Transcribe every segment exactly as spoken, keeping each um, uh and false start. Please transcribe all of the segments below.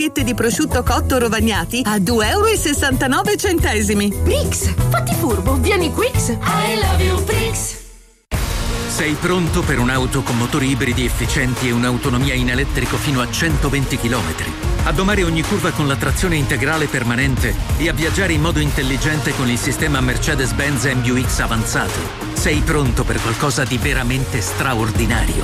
Fette di prosciutto cotto rovagnati a due euro e sessantanove centesimi. Brix, fatti furbo, vieni Quix. I love you Brix. Sei pronto per un'auto con motori ibridi efficienti e un'autonomia in elettrico fino a centoventi chilometri? A domare ogni curva con la trazione integrale permanente e a viaggiare in modo intelligente con il sistema Mercedes-Benz M B U X avanzato. Sei pronto per qualcosa di veramente straordinario.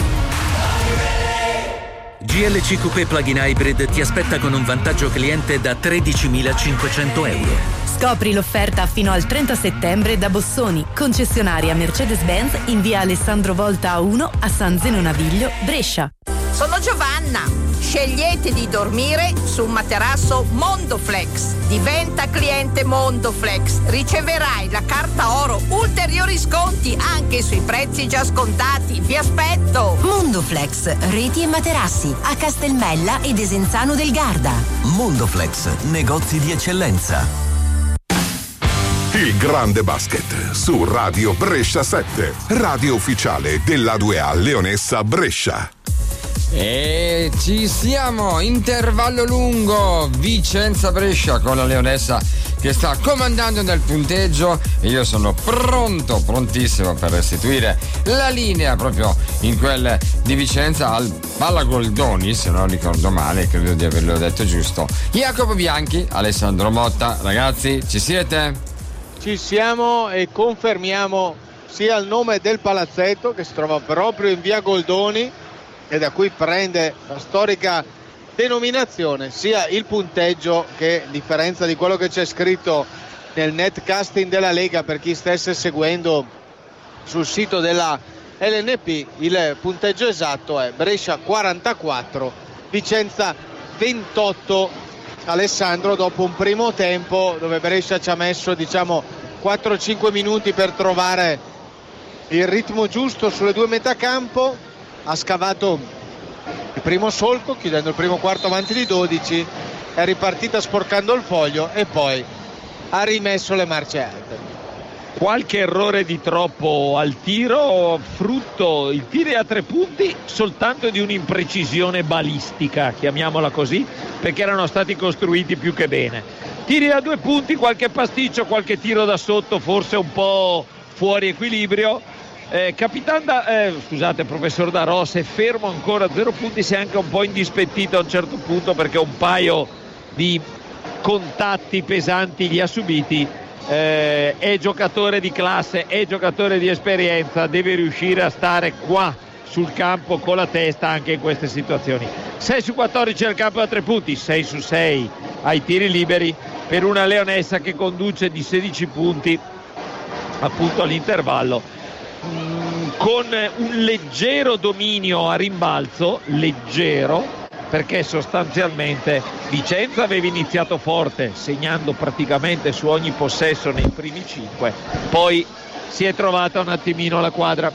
G L C Coupé Plug-in Hybrid ti aspetta con un vantaggio cliente da tredicimilacinquecento euro. Scopri l'offerta fino al trenta settembre da Bossoni, concessionaria Mercedes-Benz in via Alessandro Volta uno a San Zeno Naviglio, Brescia. Sono Giovanna. Scegliete di dormire su un materasso Mondoflex. Diventa cliente Mondoflex. Riceverai la carta oro, ulteriori sconti anche sui prezzi già scontati. Vi aspetto. Mondoflex, reti e materassi a Castelmella e Desenzano del Garda. Mondoflex, negozi di eccellenza. Il grande basket su Radio Brescia sette, radio ufficiale dell'A due A Leonessa Brescia. E ci siamo, intervallo lungo, Vicenza-Brescia con la Leonessa che sta comandando nel punteggio e io sono pronto, prontissimo per restituire la linea proprio in quel di Vicenza al, alla Goldoni, se non ricordo male, credo di averlo detto giusto. Jacopo Bianchi, Alessandro Motta, ragazzi, ci siete? Ci siamo e confermiamo sia il nome del palazzetto che si trova proprio in via Goldoni e da cui prende la storica denominazione, sia il punteggio che, a differenza di quello che c'è scritto nel netcasting della Lega, per chi stesse seguendo sul sito della L N P, il punteggio esatto è Brescia quarantaquattro, Vicenza ventotto. Alessandro, dopo un primo tempo dove Brescia ci ha messo diciamo quattro cinque minuti per trovare il ritmo giusto sulle due metacampo, ha scavato il primo solco chiudendo il primo quarto avanti di dodici, è ripartita sporcando il foglio e poi ha rimesso le marce alte. Qualche errore di troppo al tiro, frutto il tiro a tre punti soltanto di un'imprecisione balistica, chiamiamola così, perché erano stati costruiti più che bene. Tiri a due punti, qualche pasticcio, qualche tiro da sotto, forse un po' fuori equilibrio. Eh, Capitan da, eh, scusate, professor Da Ros è fermo ancora a zero punti, si è anche un po' indispettito a un certo punto perché un paio di contatti pesanti li ha subiti. Eh, è giocatore di classe, è giocatore di esperienza, deve riuscire a stare qua sul campo con la testa anche in queste situazioni. sei su quattordici al campo da tre punti, sei su sei ai tiri liberi per una Leonessa che conduce di sedici punti appunto all'intervallo, mm, con un leggero dominio a rimbalzo, leggero, perché sostanzialmente Vicenza aveva iniziato forte segnando praticamente su ogni possesso nei primi cinque, poi si è trovata un attimino la quadra.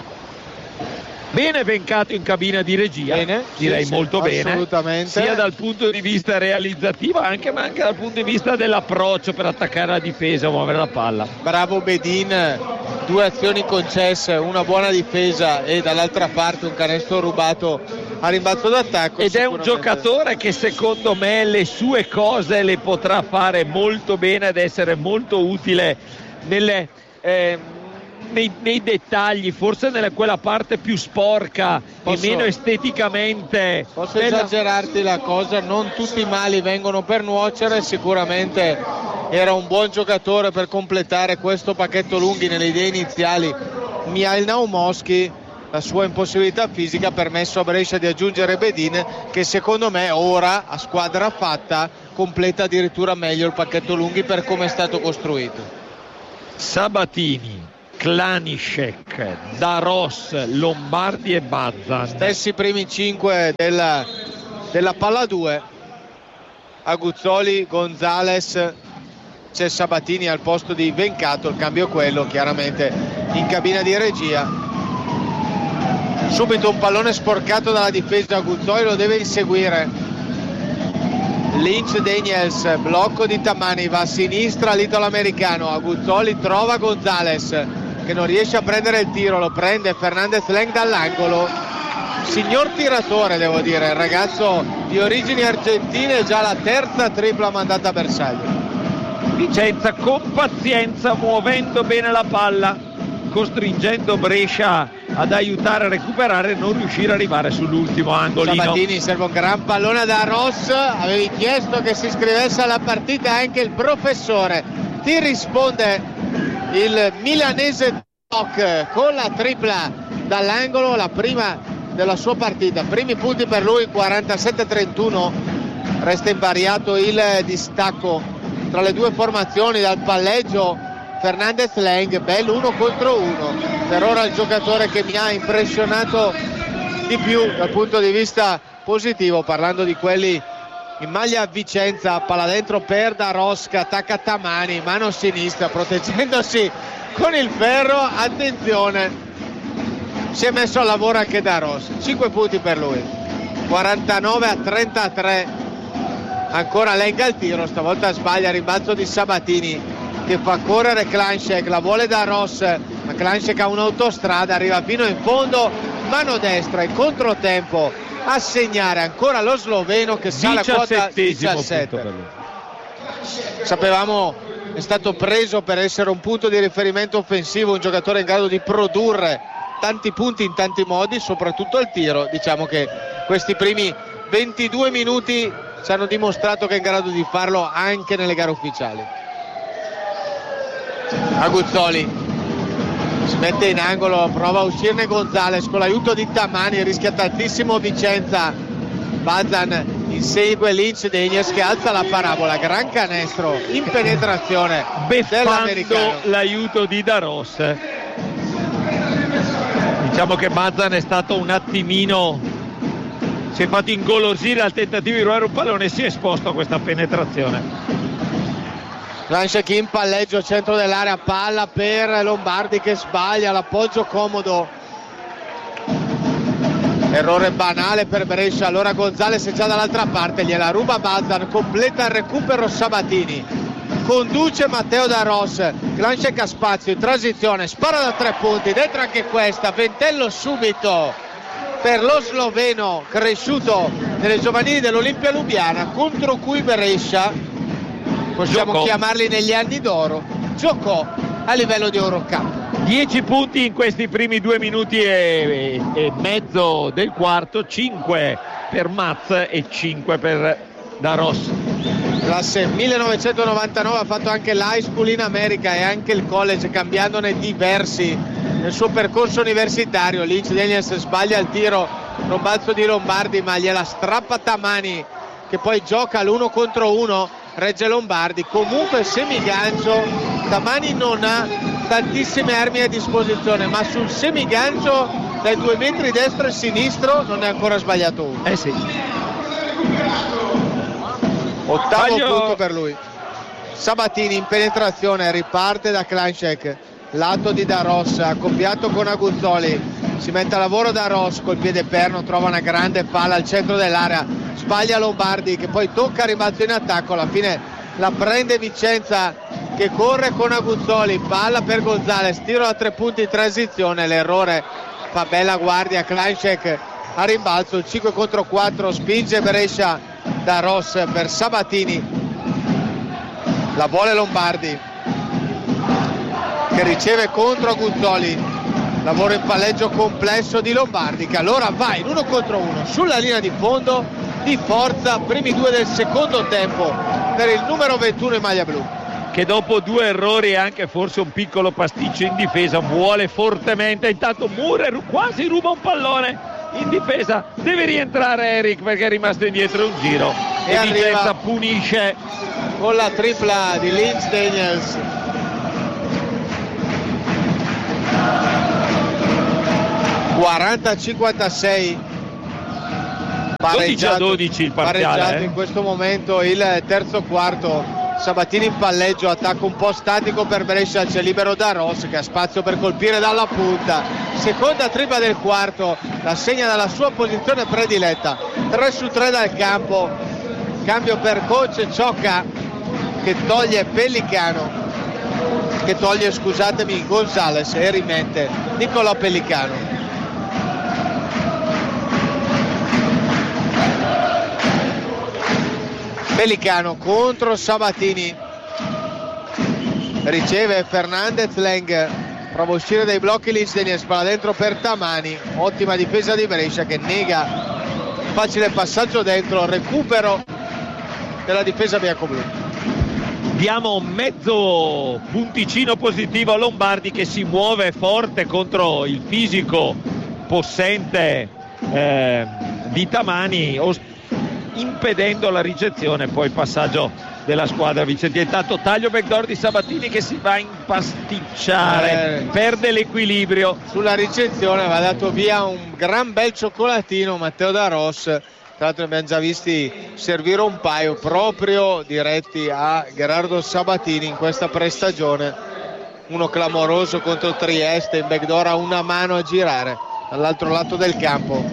Bene Vencato in cabina di regia, bene, direi sì, molto sì, bene, sia dal punto di vista realizzativo anche, ma anche dal punto di vista dell'approccio per attaccare la difesa, muovere la palla. Bravo Bedin, due azioni concesse, una buona difesa e dall'altra parte un canestro rubato a rimbalzo d'attacco. Ed è un giocatore che secondo me le sue cose le potrà fare molto bene ed essere molto utile nelle... Eh, Nei, nei dettagli, forse nella quella parte più sporca posso, e meno esteticamente. Posso bella... esagerarti la cosa, non tutti i mali vengono per nuocere, sicuramente era un buon giocatore per completare questo pacchetto lunghi nelle idee iniziali. Mihail Naumowski, la sua impossibilità fisica ha permesso a Brescia di aggiungere Bedin, che secondo me ora a squadra fatta completa addirittura meglio il pacchetto lunghi per come è stato costruito. Sabatini, Klanišek, Da Ros, Lombardi e Bazan. Stessi primi cinque della, della palla due. Aguzzoli, Gonzales, c'è Sabatini al posto di Vencato, il cambio è quello, chiaramente in cabina di regia. Subito un pallone sporcato dalla difesa, Aguzzoli lo deve inseguire. Lynch Daniels, blocco di Tamani, va a sinistra l'italo-americano, Aguzzoli trova Gonzales che non riesce a prendere il tiro, lo prende Fernandez Leng dall'angolo, signor tiratore, devo dire, il ragazzo di origini argentine, già la terza tripla mandata a bersaglio. Vicenza con pazienza, muovendo bene la palla, costringendo Brescia ad aiutare a recuperare e non riuscire ad arrivare sull'ultimo angolino. Sabatini serve un gran pallone da Ross. Avevi chiesto che si iscrivesse alla partita anche il professore. Ti risponde il milanese Doc con la tripla dall'angolo, la prima della sua partita. Primi punti per lui, quarantasette a trentuno. Resta invariato il distacco tra le due formazioni. Dal palleggio Fernandez Leng, bello uno contro uno. Per ora il giocatore che mi ha impressionato di più dal punto di vista positivo, parlando di quelli in maglia a Vicenza. Palla dentro per Da Ros, che attacca Tamani, mano sinistra, proteggendosi con il ferro. Attenzione, si è messo al lavoro anche Da Ros. cinque punti per lui, quarantanove a trentatré. Ancora Leng al tiro, stavolta sbaglia, rimbalzo di Sabatini che fa correre Klanšek, la vuole Da Ros, ma Klanšek ha un'autostrada, arriva fino in fondo, mano destra, in controtempo a segnare ancora lo sloveno che sale a quota diciassette. Sapevamo è stato preso per essere un punto di riferimento offensivo, un giocatore in grado di produrre tanti punti in tanti modi, soprattutto al tiro. Diciamo che questi primi ventidue minuti ci hanno dimostrato che è in grado di farlo anche nelle gare ufficiali. Aguzzoli si mette in angolo, prova a uscirne Gonzalez con l'aiuto di Tamani, rischia tantissimo Vicenza. Bazan insegue Lynch Daniels che alza la parabola, gran canestro in penetrazione dell'americano. L'aiuto di Da Ros. Diciamo che Bazan è stato un attimino, si è fatto ingolosire al tentativo di ruotare un pallone e si è esposto a questa penetrazione. Klanšek in palleggio, centro dell'area, palla per Lombardi che sbaglia, l'appoggio comodo, errore banale per Brescia. Allora Gonzalez è già dall'altra parte, gliela ruba Bazan, completa il recupero Sabatini, conduce Matteo Da Ros. Klanšek a spazio in transizione, spara da tre punti, dentro anche questa, ventello subito per lo sloveno cresciuto nelle giovanili dell'Olimpia Lubiana, contro cui Brescia, possiamo giocò. chiamarli negli anni d'oro, giocò a livello di Eurocup. dieci punti in questi primi due minuti e, e, e mezzo del quarto, cinque per Maz e cinque per Da Ros. Classe millenovecentonovantanove, ha fatto anche l'high school in America e anche il college, cambiandone diversi nel suo percorso universitario. Lynch Daniels sbaglia il tiro, rimbalzo di Lombardi, ma gliela strappa Tamani che poi gioca l'uno contro uno, regge Lombardi. Comunque semigancio, Tamani non ha tantissime armi a disposizione, ma sul semigancio dai due metri destro e sinistro non è ancora sbagliato uno. Eh sì. Ottavo Taglio. punto per lui. Sabatini in penetrazione, riparte da Klanšek, lato di Da Ros, accoppiato con Aguzzoli, si mette a lavoro Da Ros col piede perno, trova una grande palla al centro dell'area, sbaglia Lombardi che poi tocca rimbalzo in attacco, alla fine la prende Vicenza che corre con Aguzzoli, palla per Gonzalez, tiro da tre punti in transizione, l'errore fa bella guardia Klanšek a rimbalzo, il cinque contro quattro, spinge Brescia. Da Ros per Sabatini, la vuole Lombardi che riceve contro Aguzzoli, lavoro in palleggio complesso di Lombardi che allora va in uno contro uno sulla linea di fondo di forza, primi due del secondo tempo per il numero ventuno in maglia blu, che dopo due errori e anche forse un piccolo pasticcio in difesa vuole fortemente. Intanto Moore quasi ruba un pallone in difesa, deve rientrare Eric perché è rimasto indietro un giro e, e Vicenza punisce con la tripla di Lynch Daniels. quaranta a cinquantasei, dodici a dodici il parziale, pareggiato eh. in questo momento il terzo quarto. Sabatini in palleggio, attacco un po' statico per Brescia, c'è libero Da Ros che ha spazio per colpire dalla punta, seconda tripla del quarto, la segna dalla sua posizione prediletta, tre su tre dal campo, cambio per coach Ciocca che toglie Pellicano, che toglie scusatemi Gonzalez e rimette Nicolò Pellicano. Pellicano contro Sabatini, riceve Fernandez Leng, prova a uscire dai blocchi Linsdenies, palla dentro per Tamani, ottima difesa di Brescia che nega facile passaggio dentro, recupero della difesa bianco-blu. Diamo mezzo punticino positivo a Lombardi che si muove forte contro il fisico possente eh, di Tamani, impedendo la ricezione, poi il passaggio della squadra vicentina. Intanto taglio backdoor di Sabatini che si va a impasticciare, eh, perde l'equilibrio sulla ricezione, va dato via un gran bel cioccolatino Matteo Da Ros. Tra l'altro abbiamo già visti servire un paio proprio diretti a Gerardo Sabatini in questa prestagione, uno clamoroso contro Trieste in backdoor, a una mano a girare dall'altro lato del campo.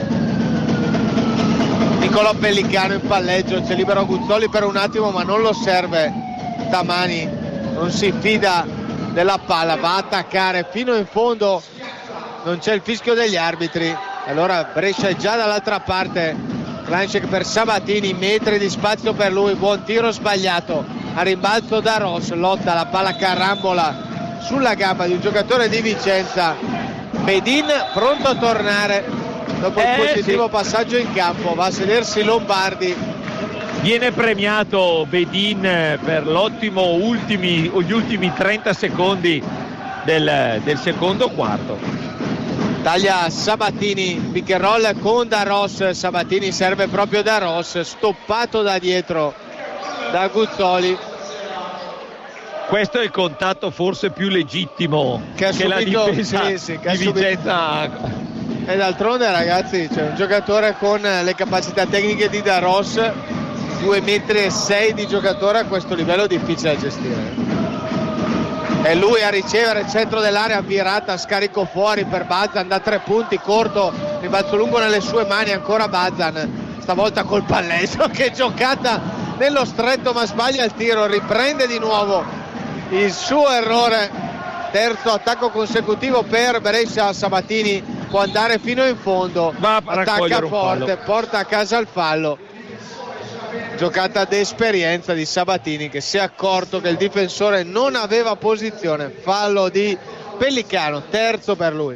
Nicolò Pellicano in palleggio, c'è libero Guzzoli per un attimo ma non lo serve Tamani, non si fida della palla, va a attaccare fino in fondo, non c'è il fischio degli arbitri, allora Brescia è già dall'altra parte. Klanšek per Sabatini, metri di spazio per lui, buon tiro sbagliato, a rimbalzo Da Ros, lotta la palla carambola sulla gamba di un giocatore di Vicenza. Bedin pronto a tornare dopo eh, il positivo sì. passaggio in campo, va a sedersi Lombardi. Viene premiato Bedin per l'ottimo ultimi, gli ultimi trenta secondi del, del secondo quarto. Taglia Sabatini, pick and roll con Da Ros, Sabatini serve proprio Da Ros, stoppato da dietro da Guzzoli. Questo è il contatto forse più legittimo che, che subito, la difesa sì, sì, che di Vicenza. E d'altronde ragazzi c'è un giocatore con le capacità tecniche di Da Ros, due metri e sei di giocatore a questo livello difficile da gestire. E lui a ricevere, centro dell'area, virata, scarico fuori per Bazan da tre punti, corto, rimbalzo lungo nelle sue mani, ancora Bazan, stavolta col palleggio, che giocata nello stretto ma sbaglia il tiro, riprende di nuovo il suo errore, terzo attacco consecutivo per Brescia. Sabatini può andare fino in fondo, va a attacca forte, porta a casa il fallo. Giocata d'esperienza di Sabatini che si è accorto che il difensore non aveva posizione, fallo di Pellicano, terzo per lui.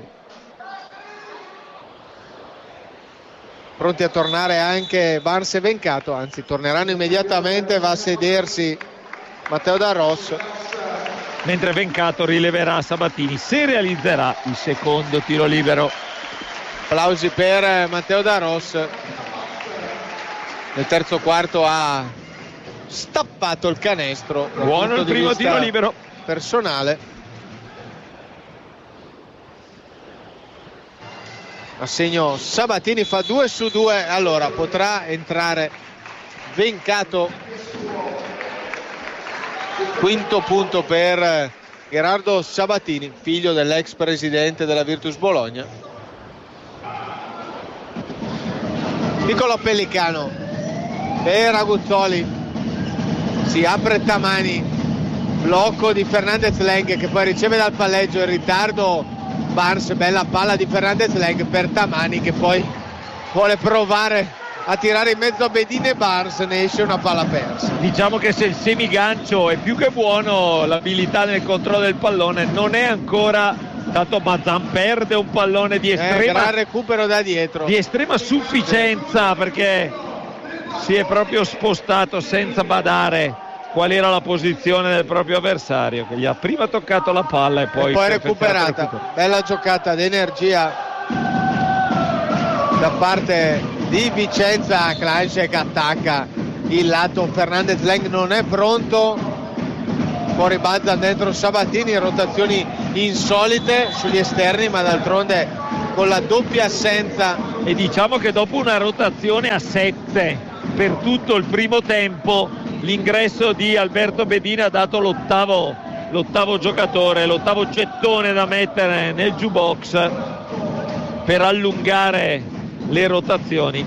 Pronti a tornare anche Barnes e Vencato, anzi torneranno immediatamente, va a sedersi Matteo Da Ros, mentre Vencato rileverà Sabatini se realizzerà il secondo tiro libero. Applausi per Matteo Da Ros. Nel terzo quarto ha stappato il canestro. Buono il primo tiro libero personale. Assegno Sabatini, fa due su due, allora potrà entrare Vencato. Quinto punto per Gerardo Sabatini, figlio dell'ex presidente della Virtus Bologna. Nicolò Pellicano per Aguzzoli, si apre Tamani, blocco di Fernandez Leng che poi riceve dal palleggio, in ritardo Barnes, bella palla di Fernandez Leng per Tamani che poi vuole provare a tirare in mezzo a Bedin e Barnes, ne esce una palla persa. Diciamo che se il semigancio è più che buono, l'abilità nel controllo del pallone non è ancora, tanto Bazan perde un pallone di estrema, eh, gran recupero da dietro, di estrema sufficienza, perché si è proprio spostato senza badare qual era la posizione del proprio avversario, che gli ha prima toccato la palla e poi, e poi recuperata. Recuperato. Bella giocata d'energia da parte di Vicenza. Klanšek attacca il lato, Fernandez Leng non è pronto, fuori Bazan, dentro Sabatini, rotazioni insolite sugli esterni, ma d'altronde con la doppia assenza. E diciamo che dopo una rotazione a sette per tutto il primo tempo, l'ingresso di Alberto Bedin ha dato l'ottavo, l'ottavo giocatore, l'ottavo gettone da mettere nel jukebox per allungare le rotazioni.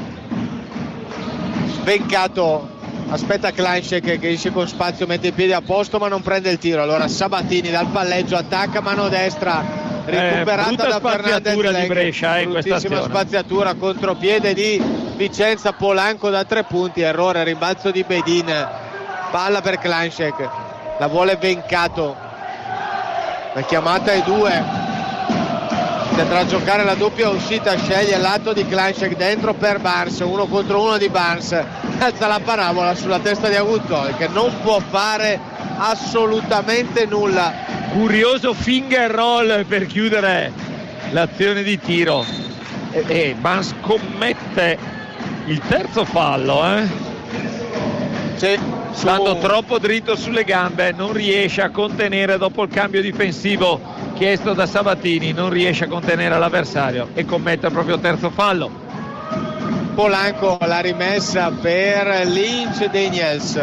Vencato aspetta Klanšek che esce con spazio, mette i piedi a posto ma non prende il tiro, allora Sabatini dal palleggio attacca, mano destra recuperata eh, da Fernandez Leng, di Brescia, eh, bruttissima spaziatura, contropiede di Vicenza. Polanco da tre punti, errore, rimbalzo di Bedin, palla per Klanšek, la vuole Vencato, la chiamata è due, si andrà a giocare la doppia uscita, sceglie il lato di Klanšek, dentro per Barnes, uno contro uno di Barnes, alza la parabola sulla testa di Aguzzoli che non può fare assolutamente nulla. Curioso finger roll per chiudere l'azione di tiro e, e Barnes commette il terzo fallo, eh? Sì, stando troppo dritto sulle gambe, non riesce a contenere dopo il cambio difensivo chiesto da Sabatini, non riesce a contenere l'avversario e commette il proprio terzo fallo. Polanco, la rimessa per Lynch Daniels,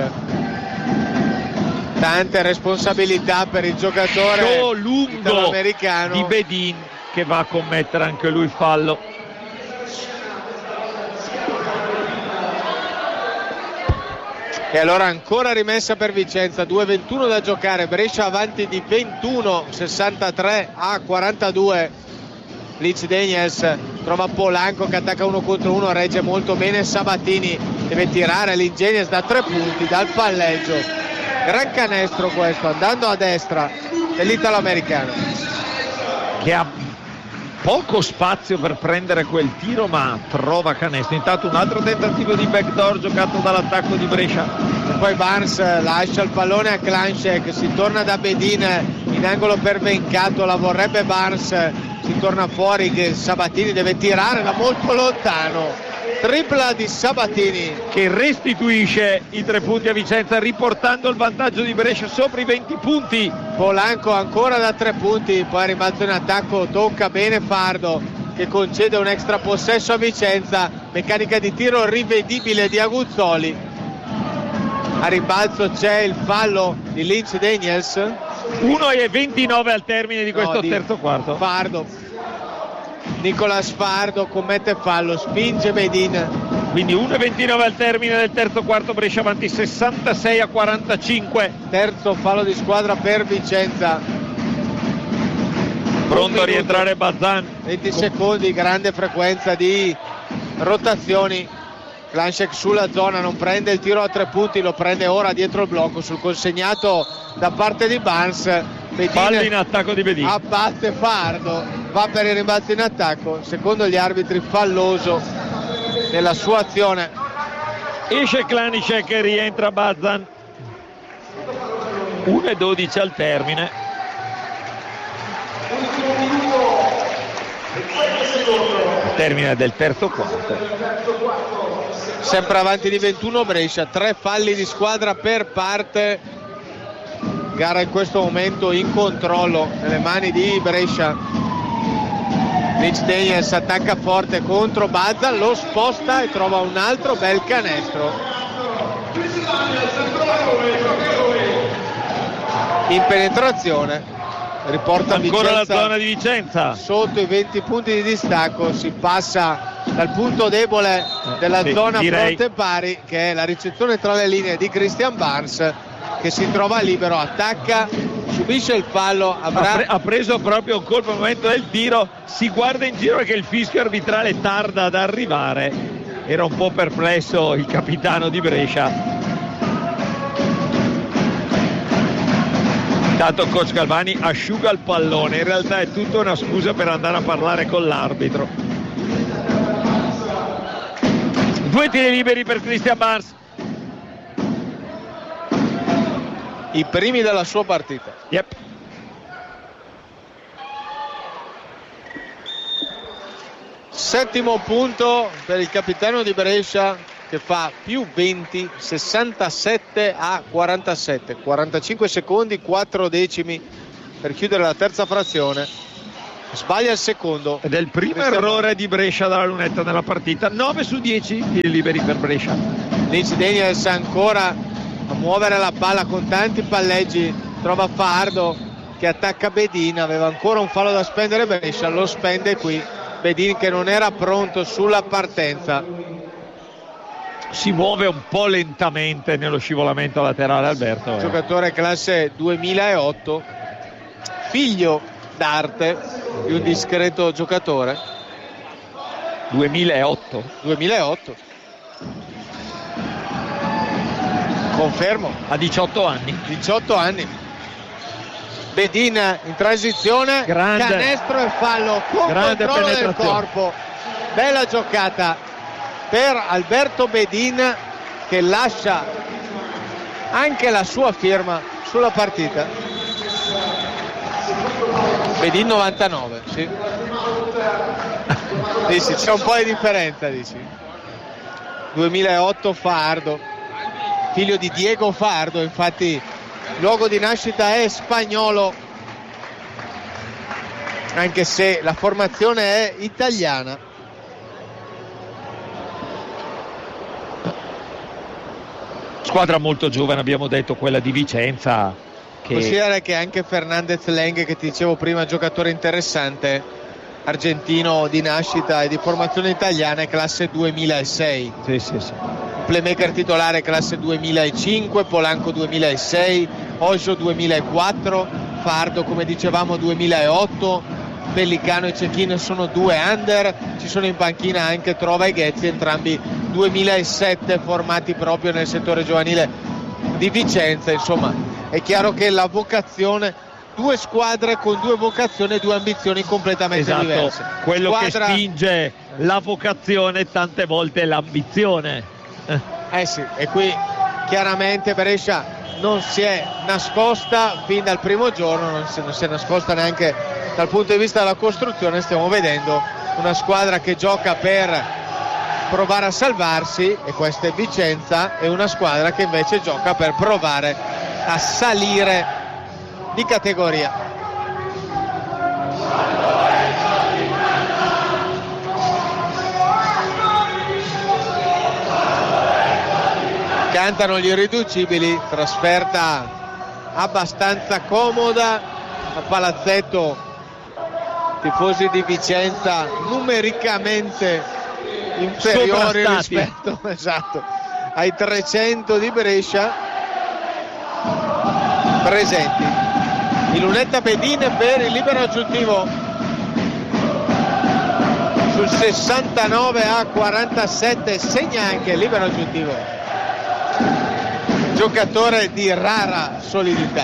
tante responsabilità per il giocatore show lungo americano di Bedin che va a commettere anche lui fallo. E allora ancora rimessa per Vicenza, due ventuno da giocare, Brescia avanti di ventuno, sessantatré a quarantadue. Lynch Daniels trova Polanco che attacca uno contro uno, regge molto bene Sabatini, deve tirare Lynch Daniels da tre punti dal palleggio, gran canestro questo, andando a destra dell'italo-americano che ha poco spazio per prendere quel tiro ma trova canestro. Intanto un altro tentativo di backdoor giocato dall'attacco di Brescia e poi Barnes lascia il pallone a Klanšek, si torna da Bedin in angolo per Vencato, la vorrebbe Barnes, si torna fuori che Sabatini deve tirare da molto lontano, tripla di Sabatini che restituisce i tre punti a Vicenza riportando il vantaggio di Brescia sopra i venti punti. Polanco ancora da tre punti, poi rimbalzo in attacco, tocca bene Fardo che concede un extra possesso a Vicenza, meccanica di tiro rivedibile di Aguzzoli, a rimbalzo c'è il fallo di Lynch Daniels, uno e ventinove al termine di questo no, di terzo quarto. Fardo, Nicolas Fardo commette fallo, spinge Bedin, quindi uno e ventinove al termine del terzo quarto, Brescia avanti sessantasei a quarantacinque. Terzo fallo di squadra per Vicenza, pronto a rientrare Bazan, venti secondi, grande frequenza di rotazioni. Klanšek sulla zona, non prende il tiro a tre punti, lo prende ora dietro il blocco sul consegnato da parte di Barnes. Fallo in attacco di Bedin, abbatte Fardo, va per il rimbalzo in attacco, secondo gli arbitri falloso nella sua azione. Esce Klanšek e rientra Bazan. uno e dodici al termine. Termine del terzo quarto. Sempre avanti di ventuno Brescia, tre falli di squadra per parte, gara in questo momento in controllo nelle mani di Brescia. Lynch Daniels attacca forte contro Bazan, lo sposta e trova un altro bel canestro in penetrazione, riporta ancora Vicenza la zona di Vicenza sotto i venti punti di distacco, si passa dal punto debole della sì, zona direi. fronte pari, che è la ricezione tra le linee di Christian Barnes, che si trova libero, attacca, subisce il fallo, avrà... ha, pre- ha preso proprio un colpo al momento del tiro, si guarda in giro perché il fischio arbitrale tarda ad arrivare, era un po' perplesso il capitano di Brescia. Intanto coach Galvani asciuga il pallone, in realtà è tutta una scusa per andare a parlare con l'arbitro. Due tiri liberi per Christian Barnes, i primi della sua partita. Yep. Settimo punto per il capitano di Brescia che fa più venti, sessantasette a quarantasette, quarantacinque secondi, quattro decimi per chiudere la terza frazione. Sbaglia il secondo ed è il primo errore di Brescia dalla lunetta nella partita. Nove su dieci tiri liberi per Brescia. Lynch Daniels ancora a muovere la palla con tanti palleggi, trova Fardo che attacca Bedin, aveva ancora un fallo da spendere Brescia, lo spende qui Bedin che non era pronto sulla partenza, si muove un po' lentamente nello scivolamento laterale Alberto, eh. giocatore classe duemilaotto, figlio d'arte di un discreto giocatore. duemilaotto duemilaotto Confermo. A diciotto anni. diciotto anni. Bedin in transizione, grande, canestro e fallo con grande controllo del corpo. Bella giocata per Alberto Bedin, che lascia anche la sua firma sulla partita. Bedin novantanove, sì. Dici, c'è un po' di differenza, dici. duemilaotto Fajardo, figlio di Diego Fajardo, infatti luogo di nascita è spagnolo, anche se la formazione è italiana. Squadra molto giovane, abbiamo detto, quella di Vicenza. Che... Considera che anche Fernandez Leng, che ti dicevo prima, giocatore interessante, argentino di nascita e di formazione italiana, è classe duemilasei. Sì, sì, sì. Playmaker titolare classe duemilacinque, Polanco duemilasei, Ojo duemilaquattro, Fardo come dicevamo duemilaotto, Pellicano e Cecchino sono due under, ci sono in panchina anche Trova e Ghezzi, entrambi duemilasette, formati proprio nel settore giovanile di Vicenza. Insomma, è chiaro che la vocazione, due squadre con due vocazioni e due ambizioni completamente esatto, diverse. Quello Squadra... che spinge la vocazione tante volte è l'ambizione. Eh sì, e qui chiaramente Brescia non si è nascosta fin dal primo giorno, non si, non si è nascosta neanche dal punto di vista della costruzione. Stiamo vedendo una squadra che gioca per provare a salvarsi, e questa è Vicenza, e una squadra che invece gioca per provare a salire di categoria. Cantano gli irriducibili, trasferta abbastanza comoda a Palazzetto, tifosi di Vicenza numericamente inferiori rispetto esatto, ai trecento di Brescia presenti. Il lunetta Bedin per il libero aggiuntivo sul sessantanove a quarantasette, segna anche il libero aggiuntivo. Giocatore di rara solidità,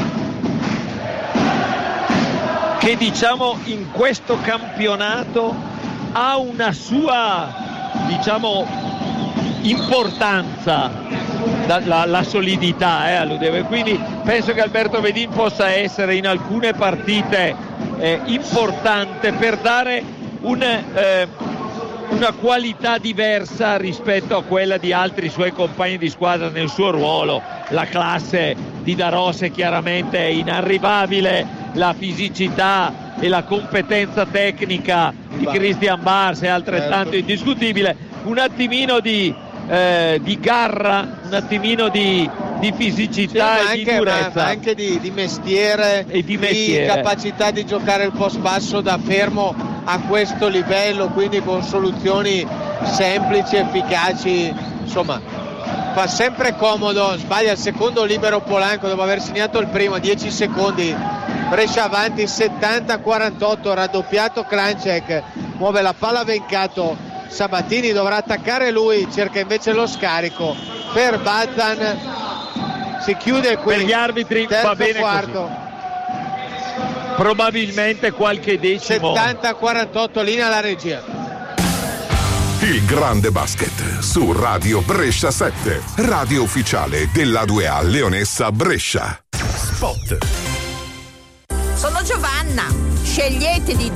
che diciamo in questo campionato ha una sua, diciamo, importanza, la, la, la solidità, eh, alludevo. Quindi penso che Alberto Bedin possa essere in alcune partite eh, importante per dare un eh, una qualità diversa rispetto a quella di altri suoi compagni di squadra nel suo ruolo. La classe di Daros è chiaramente inarrivabile, la fisicità e la competenza tecnica di Christian Bars è altrettanto indiscutibile. Un attimino di, eh, di garra, un attimino di, di fisicità sì, e di durezza, ma anche di, di mestiere e di, mestiere. Di capacità di giocare il post basso da fermo a questo livello, quindi con soluzioni semplici, efficaci. Insomma, fa sempre comodo. Sbaglia il secondo libero Polanco dopo aver segnato il primo, dieci secondi. Brescia avanti settanta a quarantotto, raddoppiato Klanček, muove la palla Vencato, Sabatini dovrà attaccare lui, cerca invece lo scarico per Bazan, si chiude qui per gli arbitri, terzo va bene quarto così. Probabilmente qualche decimo. settanta a quarantotto, linea alla regia. Il grande basket su Radio Brescia sette, radio ufficiale della due A Leonessa Brescia. Spot. Sono Giovanna, scegliete di